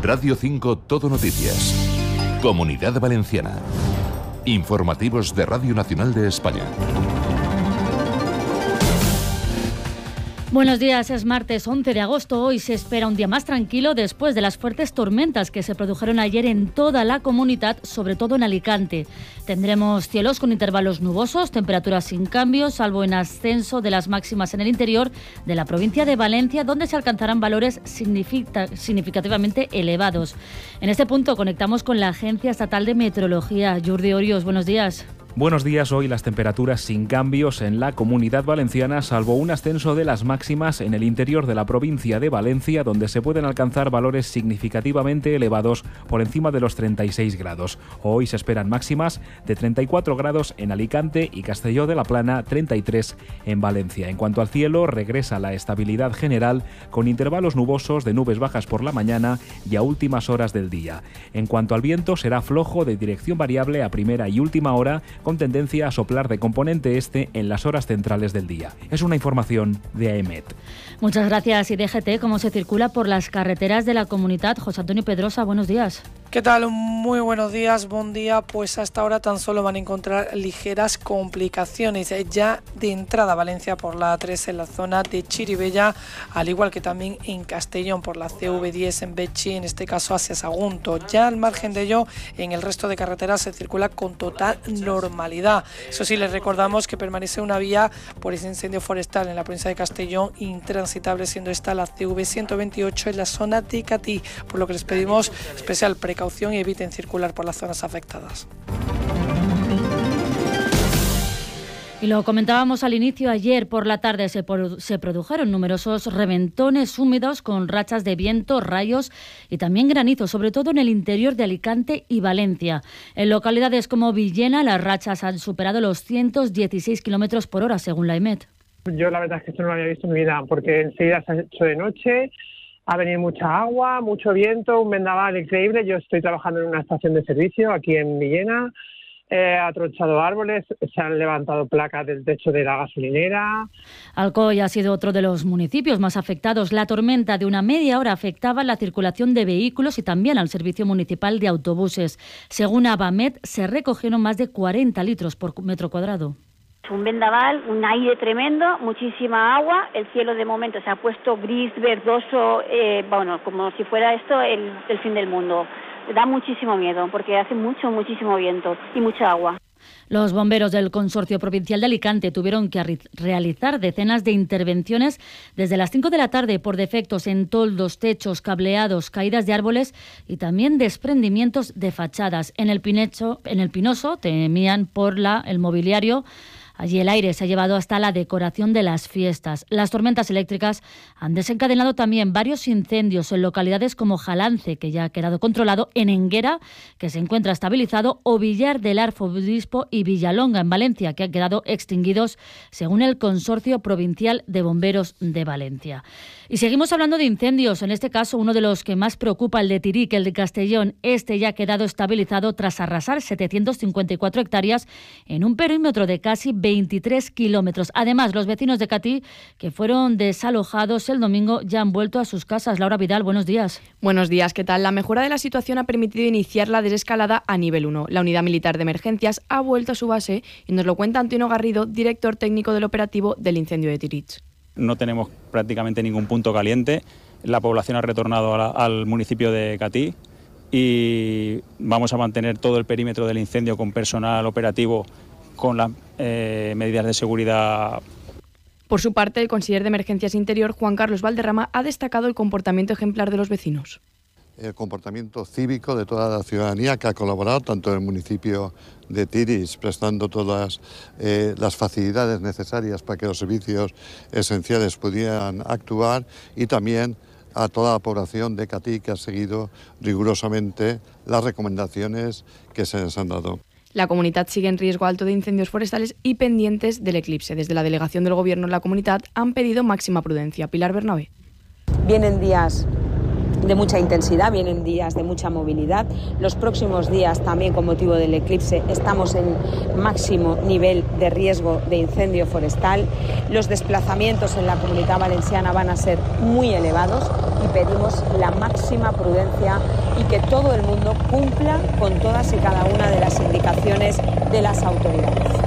Radio 5 Todo Noticias. Comunidad Valenciana. Informativos de Radio Nacional de España. Buenos días, es martes 11 de agosto. Hoy se espera un día más tranquilo después de las fuertes tormentas que se produjeron ayer en toda la comunidad, sobre todo en Alicante. Tendremos cielos con intervalos nubosos, temperaturas sin cambios, salvo en ascenso de las máximas en el interior de la provincia de Valencia, donde se alcanzarán valores significativamente elevados. En este punto conectamos con la Agencia Estatal de Meteorología. Jordi Orios, buenos días. Buenos días. Hoy las temperaturas sin cambios en la Comunidad Valenciana, salvo un ascenso de las máximas en el interior de la provincia de Valencia, donde se pueden alcanzar valores significativamente elevados por encima de los 36 grados. Hoy se esperan máximas de 34 grados en Alicante y Castelló de la Plana, 33 en Valencia. En cuanto al cielo, regresa la estabilidad general con intervalos nubosos de nubes bajas por la mañana y a últimas horas del día. En cuanto al viento, será flojo de dirección variable a primera y última hora, con tendencia a soplar de componente este en las horas centrales del día. Es una información de AEMET. Muchas gracias. Y DGT, ¿cómo se circula por las carreteras de la comunidad? José Antonio Pedrosa, buenos días. ¿Qué tal? Muy buenos días, buen día. Pues hasta ahora tan solo van a encontrar ligeras complicaciones. Ya de entrada a Valencia por la A3 en la zona de Chirivella, al igual que también en Castellón por la CV10 en Betxí, en este caso hacia Sagunto. Ya al margen de ello, en el resto de carreteras se circula con total normalidad. Eso sí, les recordamos que permanece una vía por ese incendio forestal en la provincia de Castellón intransitable, siendo esta la CV128 en la zona de Catí, por lo que les pedimos especial precaución y eviten circular por las zonas afectadas. Y lo comentábamos al inicio, ayer por la tarde se produjeron numerosos reventones húmedos con rachas de viento, rayos y también granizo, sobre todo en el interior de Alicante y Valencia. En localidades como Villena, las rachas han superado los 116 km por hora, según la AEMET. Yo la verdad es que esto no lo había visto en mi vida, porque enseguida se ha hecho de noche, ha venido mucha agua, mucho viento, un vendaval increíble. Yo estoy trabajando en una estación de servicio aquí en Villena. Ha tronchado árboles, se han levantado placas del techo de la gasolinera. Alcoy ha sido otro de los municipios más afectados. La tormenta de una media hora afectaba la circulación de vehículos y también al servicio municipal de autobuses. Según Avamet, se recogieron más de 40 litros por metro cuadrado. Un vendaval, un aire tremendo, muchísima agua, el cielo de momento se ha puesto gris, verdoso, como si fuera esto el fin del mundo. Da muchísimo miedo porque hace muchísimo viento y mucha agua. Los bomberos del Consorcio Provincial de Alicante tuvieron que realizar decenas de intervenciones desde las 5 de la tarde por defectos en toldos, techos, cableados, caídas de árboles y también desprendimientos de fachadas. En el Pinoso temían por el mobiliario. Allí el aire se ha llevado hasta la decoración de las fiestas. Las tormentas eléctricas han desencadenado también varios incendios en localidades como Jalance, que ya ha quedado controlado, en Enguera, que se encuentra estabilizado, o Villar del Arzobispo y Villalonga, en Valencia, que han quedado extinguidos, según el Consorcio Provincial de Bomberos de Valencia. Y seguimos hablando de incendios, en este caso uno de los que más preocupa, el de Tiric, el de Castellón. Este ya ha quedado estabilizado tras arrasar 754 hectáreas en un perímetro de casi 23 kilómetros. Además, los vecinos de Catí, que fueron desalojados el domingo, ya han vuelto a sus casas. Laura Vidal, buenos días. Buenos días, ¿qué tal? La mejora de la situación ha permitido iniciar la desescalada a nivel 1. La Unidad Militar de Emergencias ha vuelto a su base y nos lo cuenta Antonio Garrido, director técnico del operativo del incendio de Tirich. No tenemos prácticamente ningún punto caliente. La población ha retornado al municipio de Catí y vamos a mantener todo el perímetro del incendio con personal operativo con las medidas de seguridad. Por su parte, el consejero de Emergencias Interior, Juan Carlos Valderrama, ha destacado el comportamiento ejemplar de los vecinos. El comportamiento cívico de toda la ciudadanía que ha colaborado, tanto en el municipio de Tirich, prestando todas las facilidades necesarias para que los servicios esenciales pudieran actuar, y también a toda la población de Catí, que ha seguido rigurosamente las recomendaciones que se les han dado. La comunidad sigue en riesgo alto de incendios forestales y pendientes del eclipse. Desde la delegación del Gobierno en la comunidad han pedido máxima prudencia. Pilar Bernabé. Vienen días de mucha intensidad, vienen días de mucha movilidad. Los próximos días, también con motivo del eclipse, estamos en máximo nivel de riesgo de incendio forestal. Los desplazamientos en la Comunidad Valenciana van a ser muy elevados y pedimos la máxima prudencia y que todo el mundo cumpla con todas y cada una de las indicaciones de las autoridades.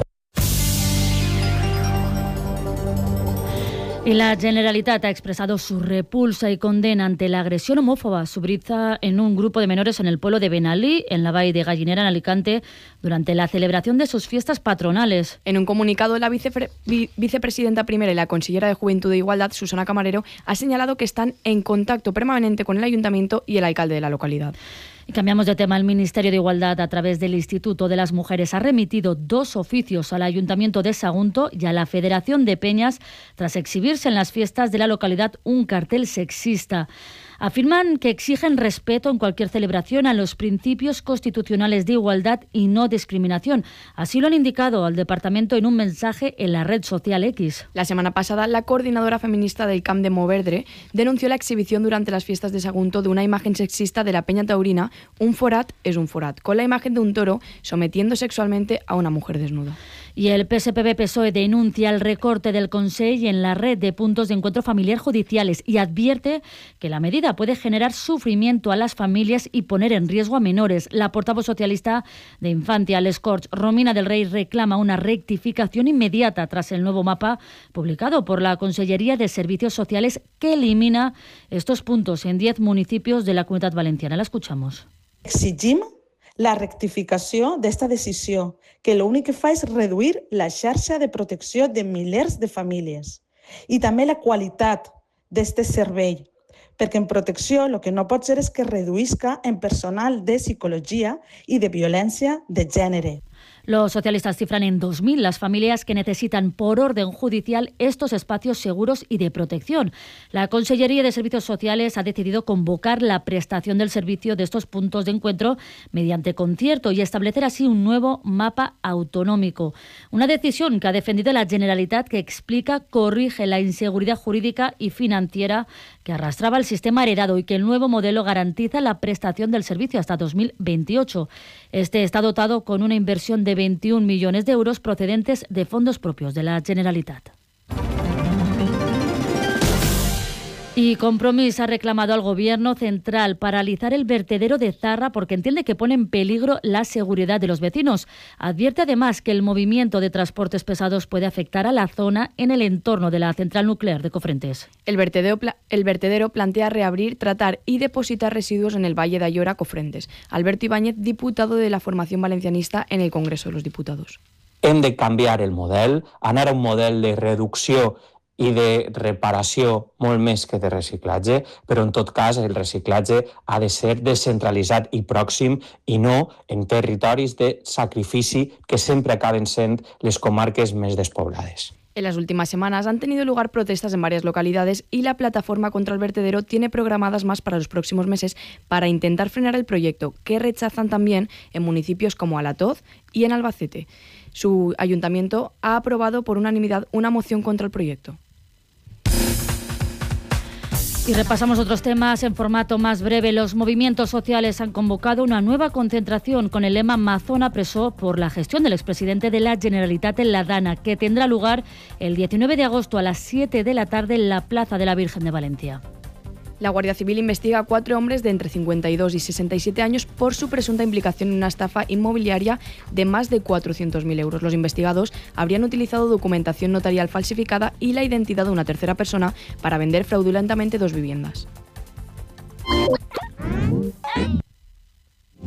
Y la Generalitat ha expresado su repulsa y condena ante la agresión homófoba sufrida en un grupo de menores en el pueblo de Benalí, en la Vall de Gallinera, en Alicante, durante la celebración de sus fiestas patronales. En un comunicado, la vicepresidenta primera y la consellera de Juventud e Igualdad, Susana Camarero, ha señalado que están en contacto permanente con el ayuntamiento y el alcalde de la localidad. Y cambiamos de tema. El Ministerio de Igualdad, a través del Instituto de las Mujeres, ha remitido 2 oficios al Ayuntamiento de Sagunto y a la Federación de Peñas tras exhibirse en las fiestas de la localidad un cartel sexista. Afirman que exigen respeto en cualquier celebración a los principios constitucionales de igualdad y no discriminación. Así lo han indicado al departamento en un mensaje en la red social X. La semana pasada, la coordinadora feminista del Camp de Moverdre denunció la exhibición durante las fiestas de Sagunto de una imagen sexista de la Peña Taurina, un forat es un forat, con la imagen de un toro sometiendo sexualmente a una mujer desnuda. Y el PSPB-PSOE denuncia el recorte del Consell en la red de puntos de encuentro familiar judiciales y advierte que la medida puede generar sufrimiento a las familias y poner en riesgo a menores. La portavoz socialista de Infancia, Les Corts, Romina del Rey, reclama una rectificación inmediata tras el nuevo mapa publicado por la Consellería de Servicios Sociales que elimina estos puntos en 10 municipios de la Comunitat Valenciana. La escuchamos. Exigim la rectificació d'esta decisió, que l'únic que fa és reduir la xarxa de protecció de milers de famílies i també la qualitat d'aquest servei, perquè en protecció el que no pot ser és que reduïsca en personal de psicologia i de violència de gènere. Los socialistas cifran en 2.000 las familias que necesitan por orden judicial estos espacios seguros y de protección. La Consellería de Servicios Sociales ha decidido convocar la prestación del servicio de estos puntos de encuentro mediante concierto y establecer así un nuevo mapa autonómico. Una decisión que ha defendido la Generalitat, que explica corrige la inseguridad jurídica y financiera que arrastraba el sistema heredado y que el nuevo modelo garantiza la prestación del servicio hasta 2028. Este está dotado con una inversión de 21 millones de euros procedentes de fondos propios de la Generalitat. Y Compromís ha reclamado al Gobierno central paralizar el vertedero de Zarra porque entiende que pone en peligro la seguridad de los vecinos. Advierte además que el movimiento de transportes pesados puede afectar a la zona en el entorno de la central nuclear de Cofrentes. El vertedero plantea reabrir, tratar y depositar residuos en el Valle de Ayora, Cofrentes. Alberto Ibáñez, diputado de la formación valencianista en el Congreso de los Diputados. Hem de canviar el model, anar a un model de reducció i de reparació molt més que de reciclatge, però en tot cas el reciclatge ha de ser descentralitzat i pròxim i no en territoris de sacrifici que sempre acaben sent les comarques més despoblades. En las últimas semanas han tenido lugar protestas en varias localidades y la plataforma contra el vertedero tiene programadas más para los próximos meses para intentar frenar el proyecto, que rechazan también en municipios como Alatoz y en Albacete. Su ayuntamiento ha aprobado por unanimidad una moción contra el proyecto. Y repasamos otros temas en formato más breve. Los movimientos sociales han convocado una nueva concentración con el lema Mazona Presó por la gestión del expresidente de la Generalitat en la Dana, que tendrá lugar el 19 de agosto a las 7 de la tarde en la Plaza de la Virgen de Valencia. La Guardia Civil investiga a 4 hombres de entre 52 y 67 años por su presunta implicación en una estafa inmobiliaria de más de 400.000 euros. Los investigados habrían utilizado documentación notarial falsificada y la identidad de una tercera persona para vender fraudulentamente 2 viviendas.